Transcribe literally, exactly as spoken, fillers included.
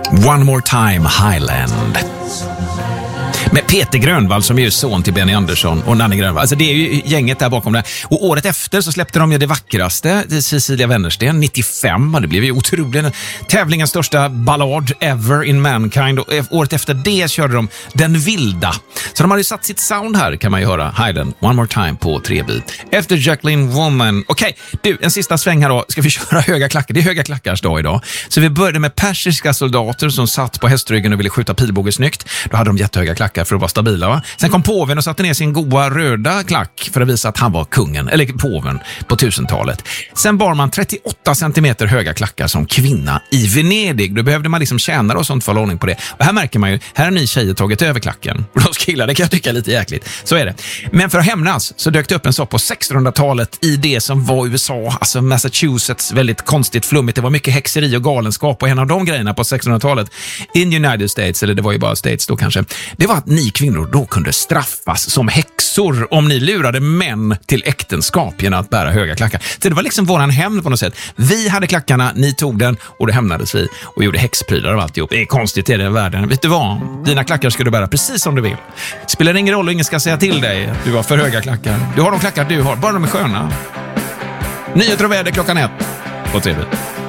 One More Time Highland. Med Peter Grönvall som är ju son till Benny Andersson och Nanne Grönvall. Alltså det är ju gänget där bakom det. Och året efter så släppte de ju det vackraste, Cecilia Wennersten, nittiofem. Det blev ju otroligt. Tävlingens största ballad ever in mankind. Och året efter det körde de Den vilda. Så de har ju satt sitt sound här, kan man ju höra. Highland, One More Time på tre bit. Efter Jacqueline Woman. Okej, du, en sista sväng här då. Ska vi köra höga klackar? Det är höga klackars dag idag. Så vi började med persiska soldater som satt på hästryggen och ville skjuta pilbåge snyggt. Då hade de jättehöga klackar för att vara stabila, va? Sen kom påven och satte ner sin goa röda klack för att visa att han var kungen, eller påven på tusentalet. Sen bar man trettioåtta centimeter höga klackar som kvinna i Venedig. Då behövde man liksom tjäna och sånt för ordning på det. Och här märker man ju, här har ni tjejer tagit över klacken. Och de killar, det kan jag tycka är lite jäkligt. Så är det. Men för att hämnas så dök det upp en sak på sextonhundratalet i det som var U S A, alltså Massachusetts, väldigt konstigt flummigt. Det var mycket häxeri och galenskap och en av de grejerna på sextonhundratalet in United States, eller det var ju bara States då kanske, det var att ni kvinnor då kunde straffas som häxor om ni lurade män till äktenskap genom att bära höga klackar. Så det var liksom våran hämnd på något sätt. Vi hade klackarna, ni tog den och då hämnades vi och gjorde häxprylar av alltihop. Det är konstigt i den världen. Vet du vad? Dina klackar ska du bära precis som du vill. Spelar ingen roll och ingen ska säga till dig att du har för höga klackar. Du har de klackar du har, bara de är sköna. Nyheter och väder klockan ett på T V.